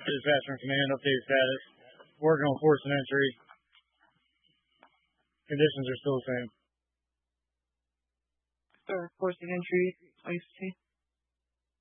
Dispatcher Command, update status. Working on force and entry. Conditions are still the same. Force and entry, IC.